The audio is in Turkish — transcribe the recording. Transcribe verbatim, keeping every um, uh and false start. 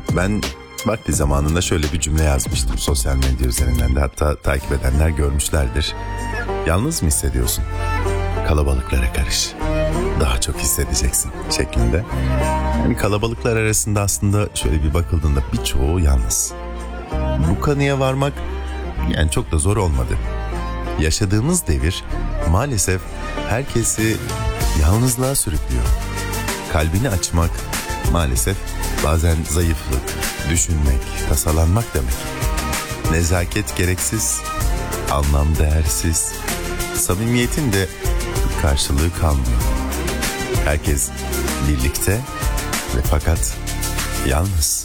Ben vakti zamanında şöyle bir cümle yazmıştım sosyal medya üzerinden de, hatta takip edenler görmüşlerdir. Yalnız mı hissediyorsun? Kalabalıklara karış. Daha çok hissedeceksin şeklinde. Yani kalabalıklar arasında aslında şöyle bir bakıldığında birçoğu yalnız. Bu kanıya varmak yani çok da zor olmadı. Yaşadığımız devir maalesef herkesi yalnızlığa sürüklüyor. Kalbini açmak maalesef bazen zayıflık, düşünmek, tasalanmak demek. Nezaket gereksiz, anlam değersiz, samimiyetin de karşılığı kalmıyor. Herkes birlikte ve fakat yalnız.